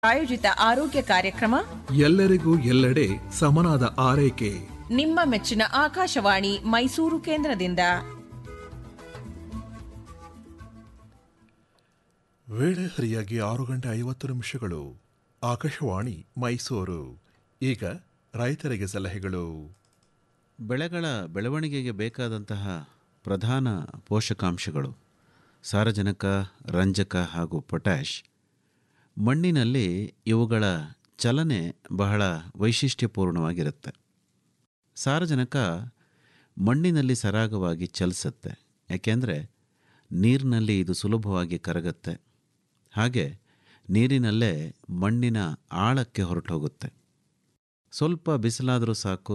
ಆಯೋಜಿತ ಆರೋಗ್ಯ ಕಾರ್ಯಕ್ರಮ ಎಲ್ಲರಿಗೂ ಎಲ್ಲೆಡೆ ಸಮನಾದ ಆರೈಕೆ. ನಿಮ್ಮ ಮೆಚ್ಚಿನ ಆಕಾಶವಾಣಿ ಮೈಸೂರು ಕೇಂದ್ರದಿಂದ. ವೇಳೆ ಸರಿಯಾಗಿ 6:50 ಆಕಾಶವಾಣಿ ಮೈಸೂರು. ಈಗ ರೈತರಿಗೆ ಸಲಹೆಗಳು. ಬೆಳೆಗಳ ಬೆಳವಣಿಗೆಗೆ ಬೇಕಾದಂತಹ ಪ್ರಧಾನ ಪೋಷಕಾಂಶಗಳು ಸಾರಜನಕ, ರಂಜಕ ಹಾಗೂ ಪೊಟ್ಯಾಷ್. ಮಣ್ಣಿನಲ್ಲಿ ಇವುಗಳ ಚಲನೆ ಬಹಳ ವೈಶಿಷ್ಟ್ಯಪೂರ್ಣವಾಗಿರುತ್ತೆ. ಸಾರಜನಕ ಮಣ್ಣಿನಲ್ಲಿ ಸರಾಗವಾಗಿ ಚಲಿಸುತ್ತೆ, ಯಾಕೆಂದರೆ ನೀರಿನಲ್ಲಿ ಇದು ಸುಲಭವಾಗಿ ಕರಗುತ್ತೆ. ಹಾಗೆ ನೀರಿನಲ್ಲೇ ಮಣ್ಣಿನ ಆಳಕ್ಕೆ ಹೊರಟು ಹೋಗುತ್ತೆ. ಸ್ವಲ್ಪ ಬಿಸಿಲಾದರೂ ಸಾಕು,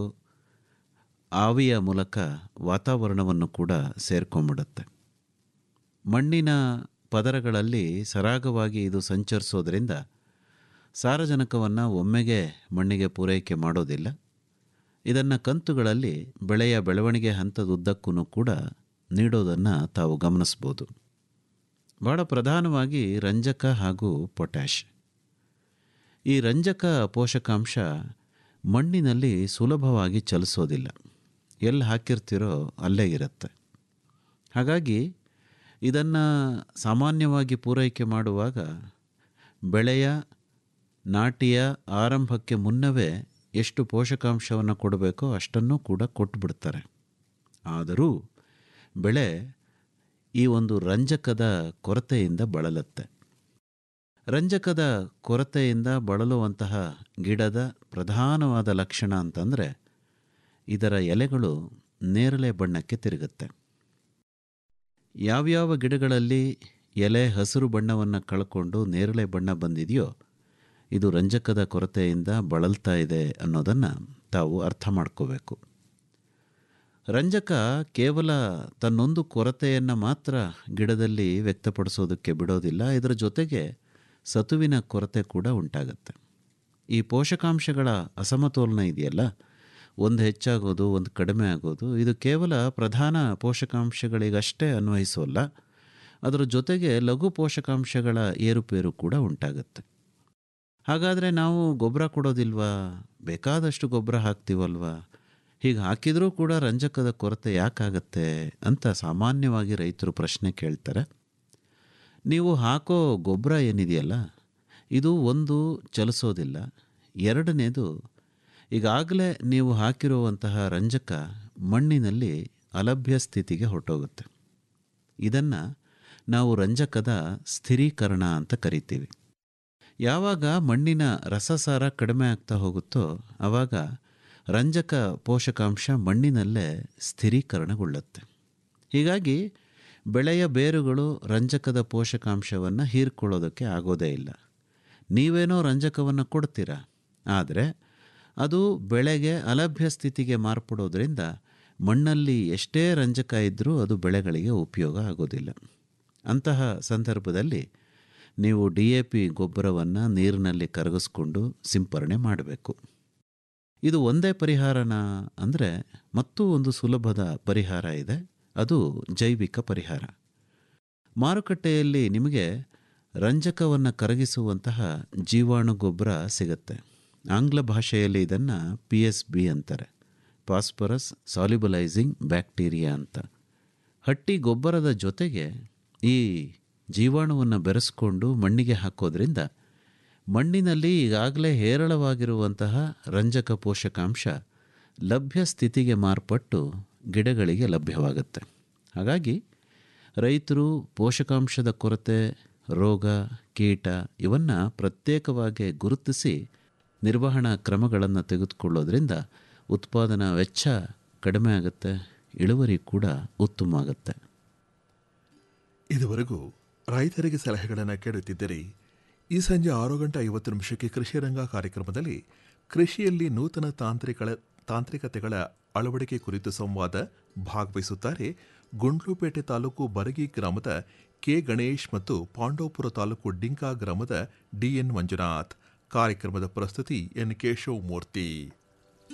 ಆವಿಯ ಮೂಲಕ ವಾತಾವರಣವನ್ನು ಕೂಡ ಸೇರ್ಕೊಂಡ್ಬಿಡುತ್ತೆ. ಮಣ್ಣಿನ ಪದರಗಳಲ್ಲಿ ಸರಾಗವಾಗಿ ಇದು ಸಂಚರಿಸೋದ್ರಿಂದ ಸಾರಜನಕವನ್ನು ಒಮ್ಮೆಗೆ ಮಣ್ಣಿಗೆ ಪೂರೈಕೆ ಮಾಡೋದಿಲ್ಲ. ಇದನ್ನು ಕಂತುಗಳಲ್ಲಿ ಬೆಳೆಯ ಬೆಳವಣಿಗೆ ಹಂತದುದ್ದಕ್ಕೂ ಕೂಡ ನೀಡೋದನ್ನು ತಾವು ಗಮನಿಸ್ಬೋದು. ಬಹಳ ಪ್ರಧಾನವಾಗಿ ರಂಜಕ ಹಾಗೂ ಪೊಟ್ಯಾಷ್. ಈ ರಂಜಕ ಪೋಷಕಾಂಶ ಮಣ್ಣಿನಲ್ಲಿ ಸುಲಭವಾಗಿ ಚಲಿಸೋದಿಲ್ಲ, ಎಲ್ಲಿ ಹಾಕಿರ್ತೀರೋ ಅಲ್ಲೇ ಇರುತ್ತೆ. ಹಾಗಾಗಿ ಇದನ್ನು ಸಾಮಾನ್ಯವಾಗಿ ಪೂರೈಕೆ ಮಾಡುವಾಗ ಬೆಳೆಯ ನಾಟಿಯ ಆರಂಭಕ್ಕೆ ಮುನ್ನವೇ ಎಷ್ಟು ಪೋಷಕಾಂಶವನ್ನು ಕೊಡಬೇಕೋ ಅಷ್ಟನ್ನು ಕೂಡ ಕೊಟ್ಟುಬಿಡ್ತಾರೆ. ಆದರೂ ಬೆಳೆ ಈ ಒಂದು ರಂಜಕದ ಕೊರತೆಯಿಂದ ಬಳಲುತ್ತೆ. ರಂಜಕದ ಕೊರತೆಯಿಂದ ಬಳಲುವಂತಹ ಗಿಡದ ಪ್ರಧಾನವಾದ ಲಕ್ಷಣ ಅಂತಂದರೆ ಇದರ ಎಲೆಗಳು ನೇರಳೆ ಬಣ್ಣಕ್ಕೆ ತಿರುಗುತ್ತೆ. ಯಾವ್ಯಾವ ಗಿಡಗಳಲ್ಲಿ ಎಲೆ ಹಸಿರು ಬಣ್ಣವನ್ನು ಕಳ್ಕೊಂಡು ನೇರಳೆ ಬಣ್ಣ ಬಂದಿದೆಯೋ ಇದು ರಂಜಕದ ಕೊರತೆಯಿಂದ ಬಳಲ್ತಾ ಇದೆ ಅನ್ನೋದನ್ನು ತಾವು ಅರ್ಥ ಮಾಡ್ಕೋಬೇಕು. ರಂಜಕ ಕೇವಲ ತನ್ನೊಂದು ಕೊರತೆಯನ್ನು ಮಾತ್ರ ಗಿಡದಲ್ಲಿ ವ್ಯಕ್ತಪಡಿಸೋದಕ್ಕೆ ಬಿಡೋದಿಲ್ಲ, ಇದರ ಜೊತೆಗೆ ಸತುವಿನ ಕೊರತೆ ಕೂಡ ಉಂಟಾಗುತ್ತೆ. ಈ ಪೋಷಕಾಂಶಗಳ ಅಸಮತೋಲನ ಇದೆಯಲ್ಲ, ಒಂದು ಹೆಚ್ಚಾಗೋದು ಒಂದು ಕಡಿಮೆ ಆಗೋದು, ಇದು ಕೇವಲ ಪ್ರಧಾನ ಪೋಷಕಾಂಶಗಳಿಗಷ್ಟೇ ಅನ್ವಯಿಸೋಲ್ಲ, ಅದರ ಜೊತೆಗೆ ಲಘು ಪೋಷಕಾಂಶಗಳ ಏರುಪೇರು ಕೂಡ ಉಂಟಾಗುತ್ತೆ. ಹಾಗಾದರೆ ನಾವು ಗೊಬ್ಬರ ಕೊಡೋದಿಲ್ವಾ, ಬೇಕಾದಷ್ಟು ಗೊಬ್ಬರ ಹಾಕ್ತೀವಲ್ವಾ, ಹೀಗೆ ಹಾಕಿದರೂ ಕೂಡ ರಂಜಕದ ಕೊರತೆ ಯಾಕಾಗತ್ತೆ ಅಂತ ಸಾಮಾನ್ಯವಾಗಿ ರೈತರು ಪ್ರಶ್ನೆ ಕೇಳ್ತಾರೆ. ನೀವು ಹಾಕೋ ಗೊಬ್ಬರ ಏನಿದೆಯಲ್ಲ ಇದು ಒಂದು ಚಲಿಸೋದಿಲ್ಲ, ಎರಡನೇದು ಈಗಾಗಲೇ ನೀವು ಹಾಕಿರುವಂತಹ ರಂಜಕ ಮಣ್ಣಿನಲ್ಲಿ ಅಲಭ್ಯ ಸ್ಥಿತಿಗೆ ಹೊರಟೋಗುತ್ತೆ. ಇದನ್ನು ನಾವು ರಂಜಕದ ಸ್ಥಿರೀಕರಣ ಅಂತ ಕರಿತೀವಿ. ಯಾವಾಗ ಮಣ್ಣಿನ ರಸಸಾರ ಕಡಿಮೆ ಆಗ್ತಾ ಹೋಗುತ್ತೋ ಆವಾಗ ರಂಜಕ ಪೋಷಕಾಂಶ ಮಣ್ಣಿನಲ್ಲೇ ಸ್ಥಿರೀಕರಣಗೊಳ್ಳುತ್ತೆ. ಹೀಗಾಗಿ ಬೆಳೆಯ ಬೇರುಗಳು ರಂಜಕದ ಪೋಷಕಾಂಶವನ್ನು ಹೀರ್ಕೊಳ್ಳೋದಕ್ಕೆ ಆಗೋದೇ ಇಲ್ಲ. ನೀವೇನೋ ರಂಜಕವನ್ನು ಕೊಡ್ತೀರಾ, ಆದರೆ ಅದು ಬೆಳೆಗೆ ಅಲಭ್ಯ ಸ್ಥಿತಿಗೆ ಮಾರ್ಪಡೋದ್ರಿಂದ ಮಣ್ಣಲ್ಲಿ ಎಷ್ಟೇ ರಂಜಕ ಇದ್ದರೂ ಅದು ಬೆಳೆಗಳಿಗೆ ಉಪಯೋಗ ಆಗೋದಿಲ್ಲ. ಅಂತಹ ಸಂದರ್ಭದಲ್ಲಿ ನೀವು DAP ಗೊಬ್ಬರವನ್ನು ನೀರಿನಲ್ಲಿ ಕರಗಿಸ್ಕೊಂಡು ಸಿಂಪರಣೆ ಮಾಡಬೇಕು. ಇದು ಒಂದೇ ಪರಿಹಾರನಾ ಅಂದರೆ ಮತ್ತೂ ಒಂದು ಸುಲಭದ ಪರಿಹಾರ ಇದೆ, ಅದು ಜೈವಿಕ ಪರಿಹಾರ. ಮಾರುಕಟ್ಟೆಯಲ್ಲಿ ನಿಮಗೆ ರಂಜಕವನ್ನು ಕರಗಿಸುವಂತಹ ಜೀವಾಣು ಗೊಬ್ಬರ ಸಿಗುತ್ತೆ. ಆಂಗ್ಲ ಭಾಷೆಯಲ್ಲಿ ಇದನ್ನು PSB ಅಂತಾರೆ, ಫಾಸ್ಫರಸ್ ಸಾಲ್ಯುಬಲೈಸಿಂಗ್ ಬ್ಯಾಕ್ಟೀರಿಯಾ ಅಂತ. ಹಟ್ಟಿ ಗೊಬ್ಬರದ ಜೊತೆಗೆ ಈ ಜೀವಾಣುವನ್ನು ಬೆರೆಸ್ಕೊಂಡು ಮಣ್ಣಿಗೆ ಹಾಕೋದ್ರಿಂದ ಮಣ್ಣಿನಲ್ಲಿ ಈಗಾಗಲೇ ಹೇರಳವಾಗಿರುವಂತಹ ರಂಜಕ ಪೋಷಕಾಂಶ ಲಭ್ಯ ಸ್ಥಿತಿಗೆ ಮಾರ್ಪಟ್ಟು ಗಿಡಗಳಿಗೆ ಲಭ್ಯವಾಗುತ್ತೆ. ಹಾಗಾಗಿ ರೈತರು ಪೋಷಕಾಂಶದ ಕೊರತೆ, ರೋಗ, ಕೀಟ ಇವನ್ನು ಪ್ರತ್ಯೇಕವಾಗಿ ಗುರುತಿಸಿ ನಿರ್ವಹಣಾ ಕ್ರಮಗಳನ್ನು ತೆಗೆದುಕೊಳ್ಳೋದ್ರಿಂದ ಉತ್ಪಾದನಾ ವೆಚ್ಚ ಕಡಿಮೆ ಆಗುತ್ತೆ, ಇಳುವರಿ ಕೂಡ ಉತ್ತಮ ಆಗುತ್ತೆ. ಇದುವರೆಗೂ ರೈತರಿಗೆ ಸಲಹೆಗಳನ್ನು ಕೇಳುತ್ತಿದ್ದರೆ ಈ ಸಂಜೆ 6:50 ಕೃಷಿ ರಂಗ ಕಾರ್ಯಕ್ರಮದಲ್ಲಿ ಕೃಷಿಯಲ್ಲಿ ನೂತನ ತಾಂತ್ರಿಕತೆಗಳ ಅಳವಡಿಕೆ ಕುರಿತು ಸಂವಾದ ಭಾಗವಹಿಸುತ್ತಾರೆ ಗುಂಡ್ಲುಪೇಟೆ ತಾಲೂಕು ಬರಗಿ ಗ್ರಾಮದ ಕೆ ಗಣೇಶ್ ಮತ್ತು ಪಾಂಡವಪುರ ತಾಲೂಕು ಡಿಂಕಾ ಗ್ರಾಮದ DN ಮಂಜುನಾಥ್. ಕಾರ್ಯಕ್ರಮದ ಪ್ರಸ್ತುತಿ N ಕೇಶವಮೂರ್ತಿ.